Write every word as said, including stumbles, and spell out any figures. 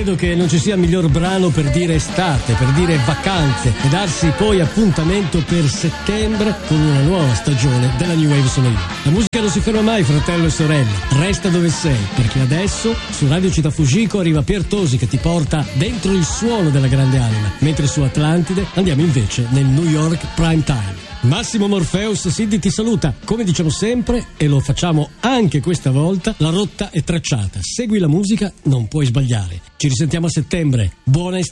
Credo che non ci sia miglior brano per dire estate, per dire vacanze e darsi poi appuntamento per settembre con una nuova stagione della New Wave Sono Io. La musica non si ferma mai, fratello e sorella, resta dove sei, perché adesso su Radio Città Fujiko arriva Pier Tosi che ti porta dentro il suono della grande anima, mentre su Atlantide andiamo invece nel New York Prime Time. Massimo Morpheus Siddi ti saluta, come diciamo sempre, e lo facciamo anche questa volta, la rotta è tracciata. Segui la musica, non puoi sbagliare. Ci risentiamo a settembre. Buona estate.